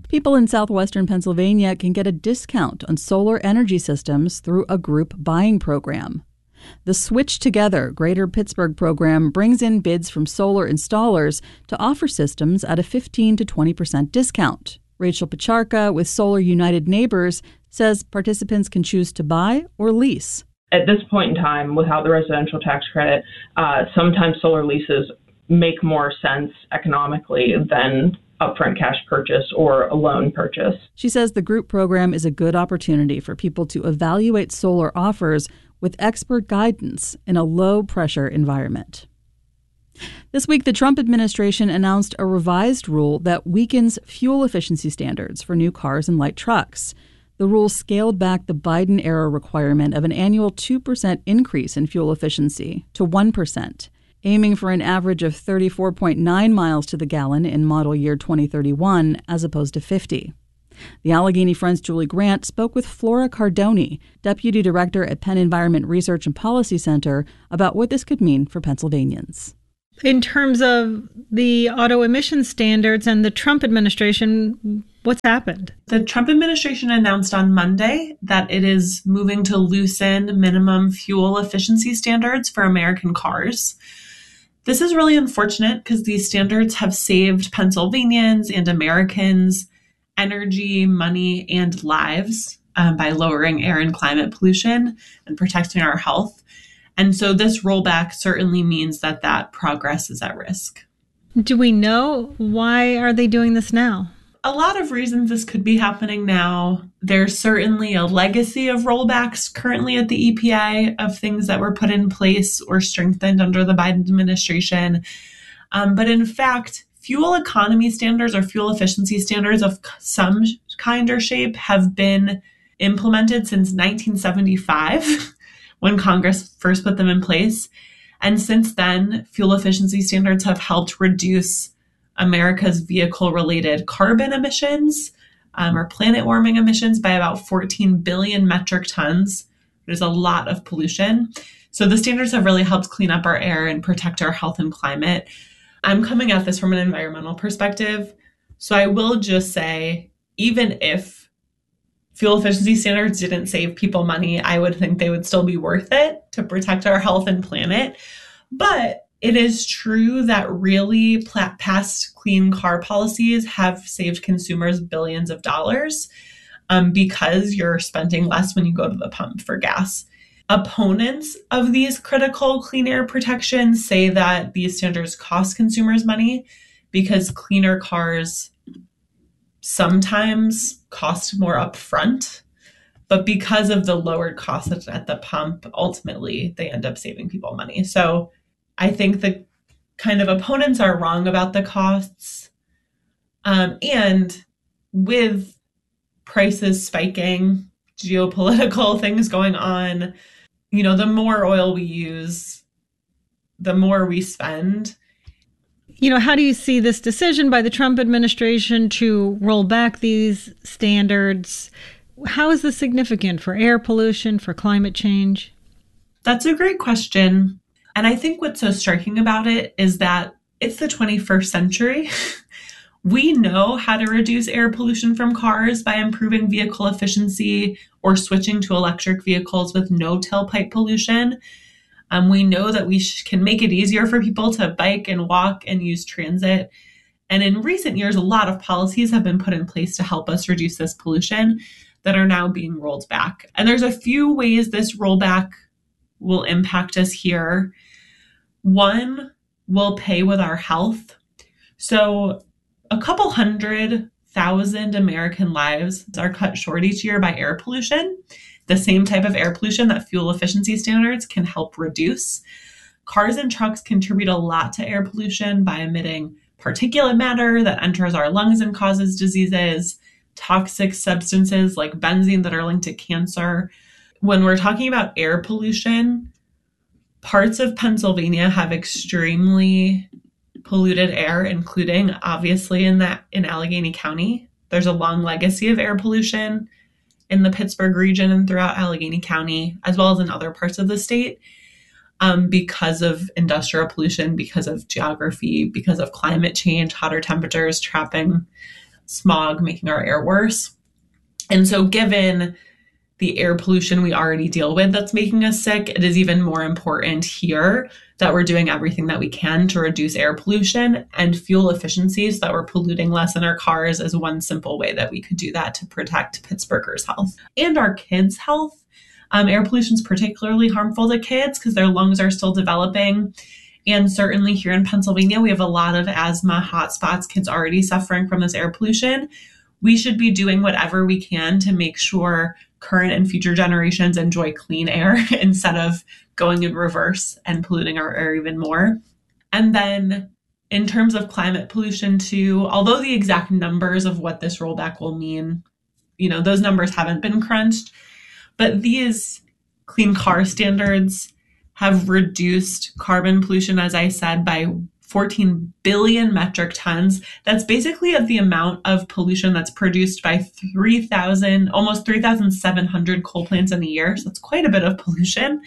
People in southwestern Pennsylvania can get a discount on solar energy systems through a group buying program. The Switch Together Greater Pittsburgh program brings in bids from solar installers to offer systems at a 15 to 20% discount. Rachel Pacharka with Solar United Neighbors says participants can choose to buy or lease. At this point in time, without the residential tax credit, sometimes solar leases make more sense economically than upfront cash purchase or a loan purchase. She says the group program is a good opportunity for people to evaluate solar offers with expert guidance in a low-pressure environment. This week, the Trump administration announced a revised rule that weakens fuel efficiency standards for new cars and light trucks. The rule scaled back the Biden-era requirement of an annual 2% increase in fuel efficiency to 1%. Aiming for an average of 34.9 miles to the gallon in model year 2031 as opposed to 50. The Allegheny Front's Julie Grant spoke with Flora Cardoni, Deputy Director at Penn Environment Research and Policy Center, about what this could mean for Pennsylvanians. In terms of the auto emission standards and the Trump administration, what's happened? The Trump administration announced on Monday that it is moving to loosen minimum fuel efficiency standards for American cars. This is really unfortunate because these standards have saved Pennsylvanians and Americans energy, money, and lives by lowering air and climate pollution and protecting our health. And so this rollback certainly means that that progress is at risk. Do we know why are they doing this now? A lot of reasons this could be happening now. There's certainly a legacy of rollbacks currently at the EPA of things that were put in place or strengthened under the Biden administration. But in fact, fuel economy standards or fuel efficiency standards of some kind or shape have been implemented since 1975 when Congress first put them in place. And since then, fuel efficiency standards have helped reduce America's vehicle-related carbon emissions or planet warming emissions by about 14 billion metric tons. There's a lot of pollution. So the standards have really helped clean up our air and protect our health and climate. I'm coming at this from an environmental perspective. So I will just say, even if fuel efficiency standards didn't save people money, I would think they would still be worth it to protect our health and planet. But it is true that really past clean car policies have saved consumers billions of dollars because you're spending less when you go to the pump for gas. Opponents of these critical clean air protections say that these standards cost consumers money because cleaner cars sometimes cost more upfront. But because of the lowered cost at the pump, ultimately, they end up saving people money. So I think the kind of opponents are wrong about the costs. And with prices spiking, geopolitical things going on, you know, the more oil we use, the more we spend. You know, how do you see this decision by the Trump administration to roll back these standards? How is this significant for air pollution, for climate change? That's a great question. And I think what's so striking about it is that it's the 21st century. We know how to reduce air pollution from cars by improving vehicle efficiency or switching to electric vehicles with no tailpipe pollution. We know that we can make it easier for people to bike and walk and use transit. And in recent years, a lot of policies have been put in place to help us reduce this pollution that are now being rolled back. And there's a few ways this rollback will impact us here. One, we'll pay with our health. So a couple 100,000 American lives are cut short each year by air pollution, the same type of air pollution that fuel efficiency standards can help reduce. Cars and trucks contribute a lot to air pollution by emitting particulate matter that enters our lungs and causes diseases, toxic substances like benzene that are linked to cancer. When we're talking about air pollution, parts of Pennsylvania have extremely polluted air, including obviously in Allegheny County. There's a long legacy of air pollution in the Pittsburgh region and throughout Allegheny County, as well as in other parts of the state, because of industrial pollution, because of geography, because of climate change, hotter temperatures trapping smog making our air worse. And so given the air pollution we already deal with that's making us sick, it is even more important here that we're doing everything that we can to reduce air pollution, and fuel efficiency so that we're polluting less in our cars is one simple way that we could do that to protect Pittsburghers' health and our kids' health. Air pollution is particularly harmful to kids because their lungs are still developing. And certainly here in Pennsylvania, we have a lot of asthma hotspots, kids already suffering from this air pollution. We should be doing whatever we can to make sure current and future generations enjoy clean air instead of going in reverse and polluting our air even more. And then in terms of climate pollution too, although the exact numbers of what this rollback will mean, those numbers haven't been crunched, but these clean car standards have reduced carbon pollution, as I said, by 14 billion metric tons. That's basically of the amount of pollution that's produced by almost 3,700 coal plants in a year. So it's quite a bit of pollution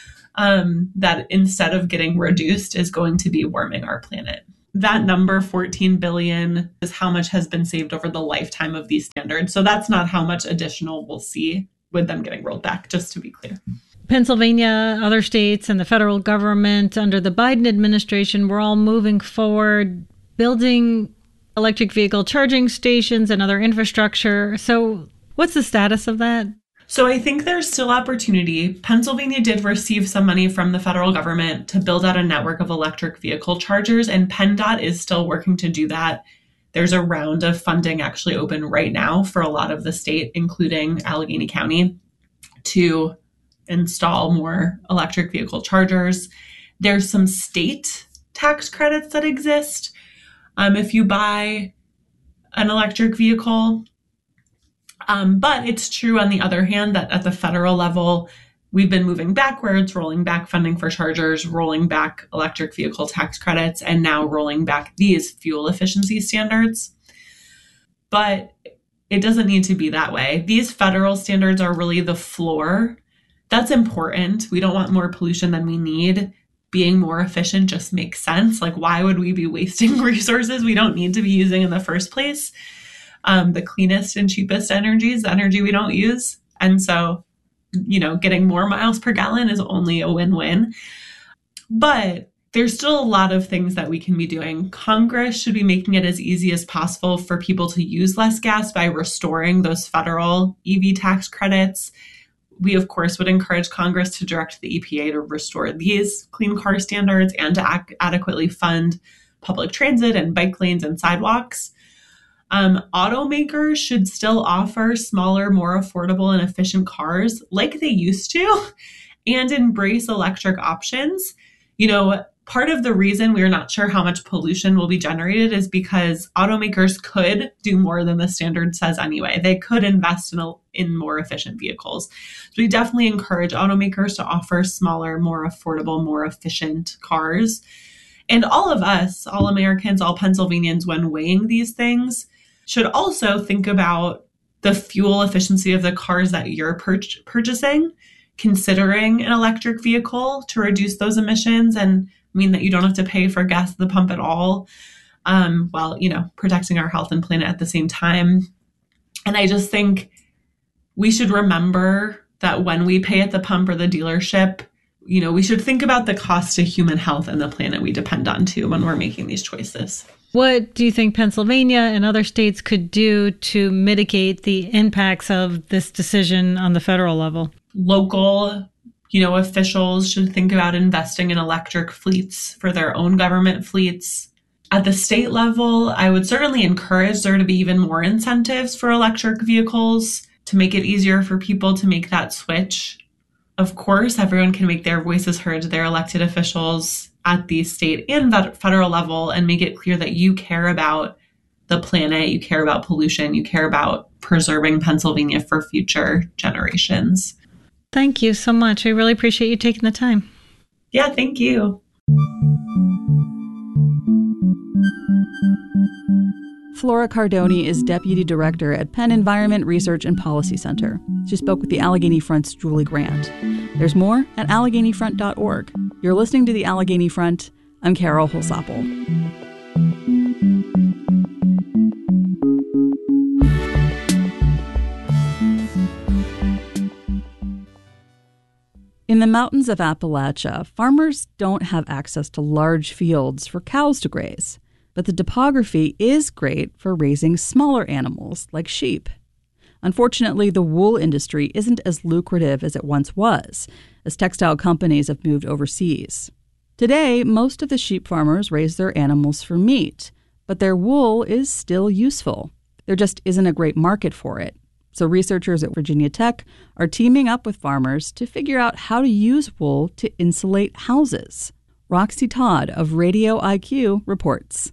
that instead of getting reduced is going to be warming our planet. That number, 14 billion, is how much has been saved over the lifetime of these standards. So that's not how much additional we'll see with them getting rolled back, just to be clear. Pennsylvania, other states, and the federal government under the Biden administration were all moving forward, building electric vehicle charging stations and other infrastructure. So what's the status of that? So I think there's still opportunity. Pennsylvania did receive some money from the federal government to build out a network of electric vehicle chargers, and PennDOT is still working to do that. There's a round of funding actually open right now for a lot of the state, including Allegheny County, to install more electric vehicle chargers. There's some state tax credits that exist if you buy an electric vehicle. But it's true, on the other hand, that at the federal level, we've been moving backwards, rolling back funding for chargers, rolling back electric vehicle tax credits, and now rolling back these fuel efficiency standards. But it doesn't need to be that way. These federal standards are really the floor. That's important. We don't want more pollution than we need. Being more efficient just makes sense. Like, why would we be wasting resources we don't need to be using in the first place? The cleanest and cheapest energy is the energy we don't use. And so, getting more miles per gallon is only a win-win. But there's still a lot of things that we can be doing. Congress should be making it as easy as possible for people to use less gas by restoring those federal EV tax credits. We, of course, would encourage Congress to direct the EPA to restore these clean car standards and to adequately fund public transit and bike lanes and sidewalks. Automakers should still offer smaller, more affordable and efficient cars like they used to, and embrace electric options. Part of the reason we're not sure how much pollution will be generated is because automakers could do more than the standard says anyway. They could invest in more efficient vehicles. So we definitely encourage automakers to offer smaller, more affordable, more efficient cars. And all of us, all Americans, all Pennsylvanians, when weighing these things, should also think about the fuel efficiency of the cars that you're purchasing, considering an electric vehicle to reduce those emissions and mean that you don't have to pay for gas at the pump at all, while, protecting our health and planet at the same time. And I just think we should remember that when we pay at the pump or the dealership, we should think about the cost to human health and the planet we depend on too when we're making these choices. What do you think Pennsylvania and other states could do to mitigate the impacts of this decision on the federal level? Local officials should think about investing in electric fleets for their own government fleets. At the state level, I would certainly encourage there to be even more incentives for electric vehicles to make it easier for people to make that switch. Of course, everyone can make their voices heard to their elected officials at the state and federal level and make it clear that you care about the planet, you care about pollution, you care about preserving Pennsylvania for future generations. Thank you so much. I really appreciate you taking the time. Yeah, thank you. Flora Cardoni is Deputy Director at Penn Environment Research and Policy Center. She spoke with the Allegheny Front's Julie Grant. There's more at AlleghenyFront.org. You're listening to The Allegheny Front. I'm Carol Holsapple. In the mountains of Appalachia, farmers don't have access to large fields for cows to graze, but the topography is great for raising smaller animals like sheep. Unfortunately, the wool industry isn't as lucrative as it once was, as textile companies have moved overseas. Today, most of the sheep farmers raise their animals for meat, but their wool is still useful. There just isn't a great market for it. So researchers at Virginia Tech are teaming up with farmers to figure out how to use wool to insulate houses. Roxy Todd of Radio IQ reports.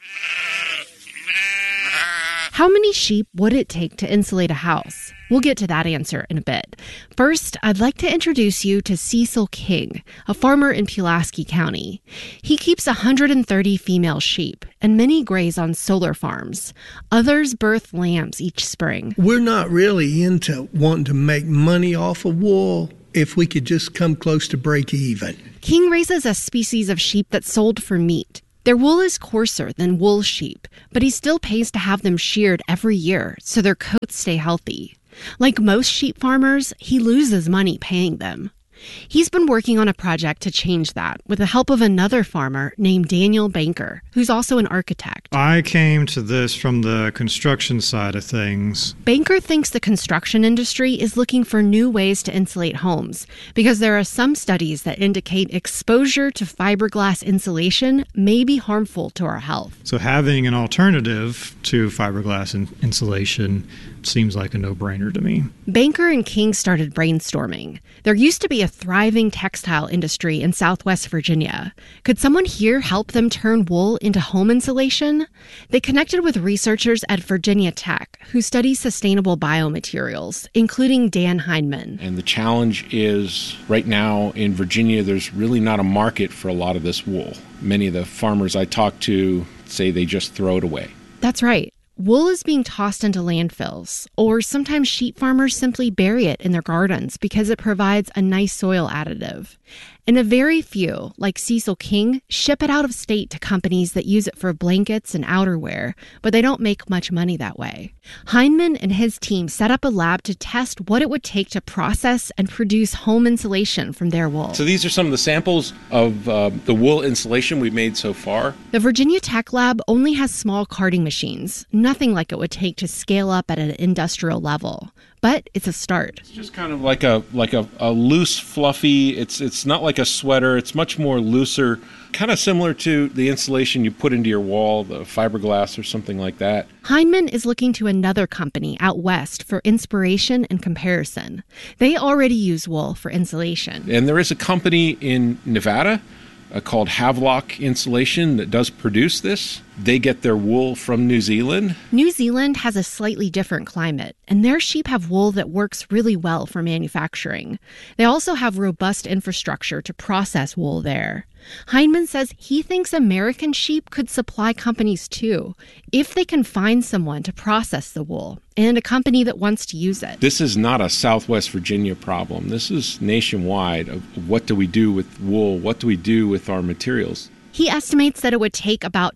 How many sheep would it take to insulate a house? We'll get to that answer in a bit. First, I'd like to introduce you to Cecil King, a farmer in Pulaski County. He keeps 130 female sheep, and many graze on solar farms. Others birth lambs each spring. We're not really into wanting to make money off of wool if we could just come close to break even. King raises a species of sheep that's sold for meat. Their wool is coarser than wool sheep, but he still pays to have them sheared every year so their coats stay healthy. Like most sheep farmers, he loses money paying them. He's been working on a project to change that with the help of another farmer named Daniel Banker, who's also an architect. I came to this from the construction side of things. Banker thinks the construction industry is looking for new ways to insulate homes because there are some studies that indicate exposure to fiberglass insulation may be harmful to our health. So having an alternative to fiberglass insulation seems like a no-brainer to me. Banker and King started brainstorming. There used to be a thriving textile industry in Southwest Virginia. Could someone here help them turn wool into home insulation? They connected with researchers at Virginia Tech who study sustainable biomaterials, including Dan Heineman. And the challenge is right now in Virginia, there's really not a market for a lot of this wool. Many of the farmers I talk to say they just throw it away. That's right. Wool is being tossed into landfills, or sometimes sheep farmers simply bury it in their gardens because it provides a nice soil additive. And a very few, like Cecil King, ship it out of state to companies that use it for blankets and outerwear, but they don't make much money that way. Heineman and his team set up a lab to test what it would take to process and produce home insulation from their wool. So these are some of the samples of the wool insulation we've made so far. The Virginia Tech Lab only has small carding machines, nothing like it would take to scale up at an industrial level. But it's a start. It's just kind of like a loose, fluffy, it's not like a sweater, it's much more looser, kind of similar to the insulation you put into your wall, the fiberglass or something like that. Heineman is looking to another company out west for inspiration and comparison. They already use wool for insulation. And there is a company in Nevada called Havelock Insulation that does produce this. They get their wool from New Zealand. New Zealand has a slightly different climate, and their sheep have wool that works really well for manufacturing. They also have robust infrastructure to process wool there. Heineman says he thinks American sheep could supply companies too, if they can find someone to process the wool and a company that wants to use it. This is not a Southwest Virginia problem. This is nationwide of what do we do with wool? What do we do with our materials? He estimates that it would take about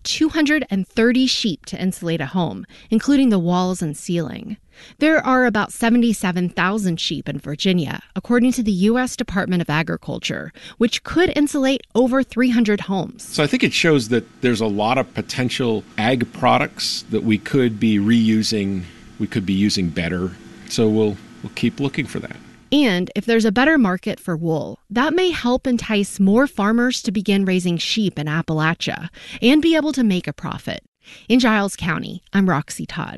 230 sheep to insulate a home, including the walls and ceiling. There are about 77,000 sheep in Virginia, according to the U.S. Department of Agriculture, which could insulate over 300 homes. So I think it shows that there's a lot of potential ag products that we could be reusing, we could be using better. So we'll keep looking for that. And if there's a better market for wool, that may help entice more farmers to begin raising sheep in Appalachia and be able to make a profit. In Giles County, I'm Roxy Todd.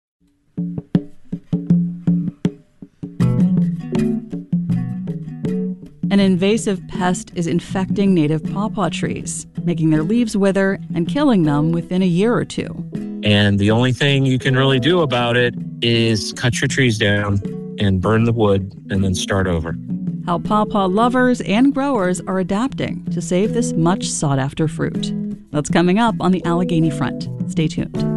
An invasive pest is infecting native pawpaw trees, making their leaves wither and killing them within a year or two. And the only thing you can really do about it is cut your trees down and burn the wood and then start over. How pawpaw lovers and growers are adapting to save this much sought-after fruit. That's coming up on the Allegheny Front. Stay tuned.